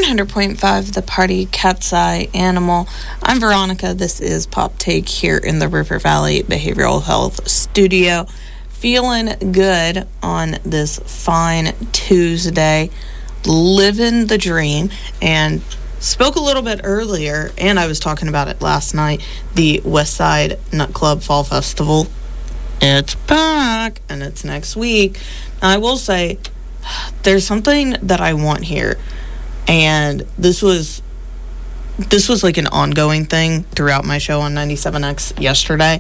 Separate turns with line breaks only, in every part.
100.5 The Party, Cat's Eye Animal. I'm Veronica. This is Pop Take here in the River Valley Behavioral Health Studio. Feeling good on this fine Tuesday. Living the dream. And spoke a little bit earlier, and I was talking about it last night, the Westside Nut Club Fall Festival. It's back, and it's next week. Now, I will say, there's something that I want here, and this was like an ongoing thing throughout my show on 97X yesterday.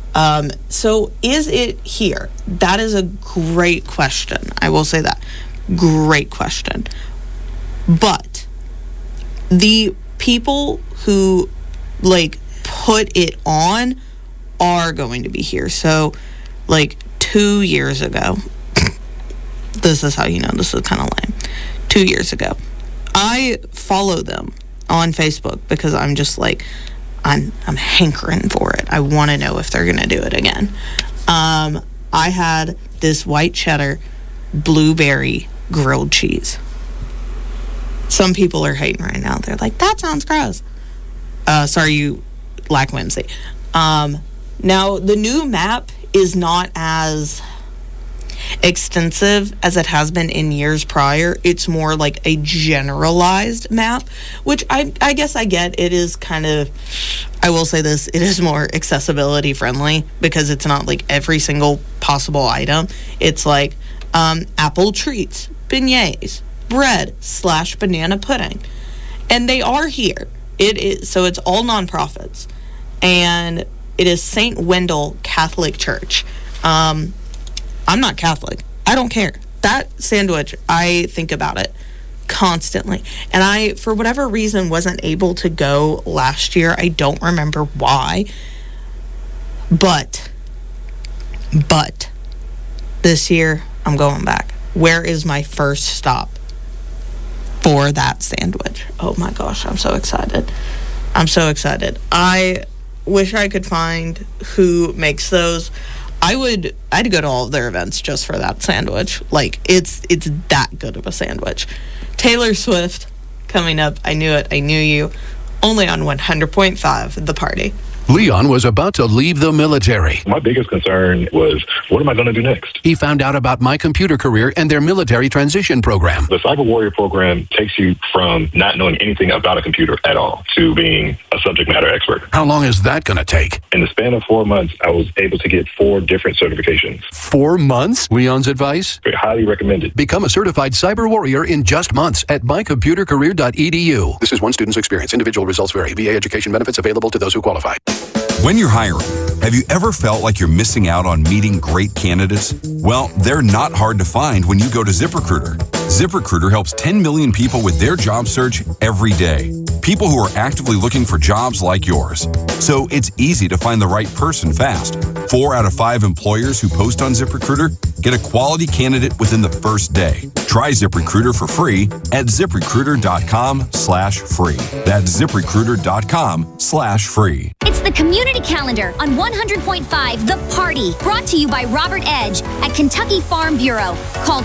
So is it here? That is a great question. I will say that. Great question. But the people who put it on are going to be here. So 2 years ago, this is how you know this is kind of lame. 2 years ago, I follow them on Facebook because I'm just I'm hankering for it. I want to know if they're going to do it again. I had this white cheddar blueberry grilled cheese. Some people are hating right now. They're like, that sounds gross. Sorry, you lack Wednesday. Now, the new map is not as extensive as it has been in years prior. It's more like a generalized map, which I guess I get. It is kind of, I will say this, it is more accessibility friendly because it's not every single possible item. It's apple treats, beignets, bread / banana pudding. And they are here. It is, so it's all nonprofits. And it is St. Wendell Catholic Church. I'm not Catholic. I don't care. That sandwich, I think about it constantly. And I, for whatever reason, wasn't able to go last year. I don't remember why. But this year, I'm going back. Where is my first stop for that sandwich? Oh my gosh, I'm so excited. I wish I could find who makes those. I'd go to all of their events just for that sandwich. It's that good of a sandwich. Taylor Swift coming up. I knew it. I knew you. Only on 100.5 The Party.
Leon was about to leave the military.
My biggest concern was, what am I going to do next?
He found out about My Computer Career and their military transition program.
The Cyber Warrior program takes you from not knowing anything about a computer at all to being a subject matter expert.
How long is that going to take?
In the span of 4 months, I was able to get 4 different certifications.
4 months? Leon's advice?
Highly recommended.
Become a certified cyber warrior in just months at mycomputercareer.edu. This is one student's experience. Individual results vary. VA education benefits available to those who qualify.
When you're hiring, have you ever felt like you're missing out on meeting great candidates? Well, they're not hard to find when you go to ZipRecruiter. ZipRecruiter helps 10 million people with their job search every day. People who are actively looking for jobs like yours. So it's easy to find the right person fast. 4 out of 5 employers who post on ZipRecruiter get a quality candidate within the first day. Try ZipRecruiter for free at ZipRecruiter.com/free. That's ZipRecruiter.com/free.
It's the Community Calendar on 100.5 The Party, brought to you by Robert Edge at Kentucky Farm Bureau. Call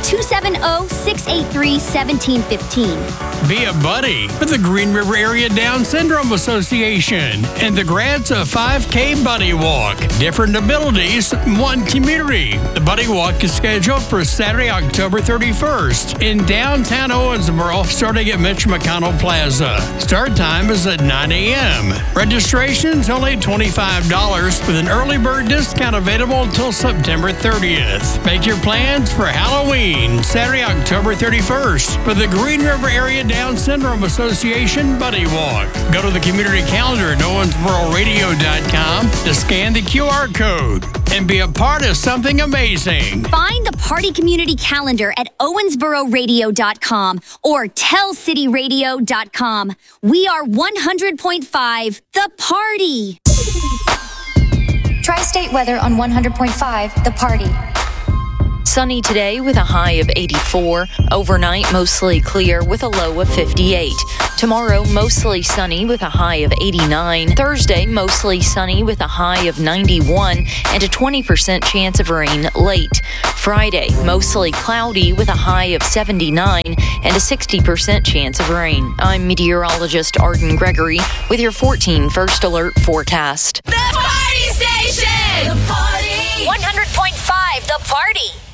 270-683-1715.
Be a buddy with the Green River Area Down Syndrome Association and the grads of 5K Buddy Walk. Different abilities, one community. The Buddy Walk is scheduled for Saturday, October 31st in downtown Owensboro, starting at Mitch McConnell Plaza. Start time is at 9 a.m. Registration's only $25 with an early bird discount available until September 30th. Make your plans for Halloween, Saturday, October 31st for the Green River Area Down Syndrome Association Buddy Walk. Go to the community calendar at owensbororadio.com to scan the QR code and be a part of something amazing.
Find the Party Community Calendar at owensbororadio.com or tellcityradio.com. We are 100.5 The Party.
Tri-State weather on 100.5 The Party. Sunny today with a high of 84. Overnight, mostly clear with a low of 58. Tomorrow, mostly sunny with a high of 89. Thursday, mostly sunny with a high of 91 and a 20% chance of rain late. Friday, mostly cloudy with a high of 79 and a 60% chance of rain. I'm meteorologist Arden Gregory with your 14 First Alert forecast.
The Party Station! The Party!
100.5 The Party.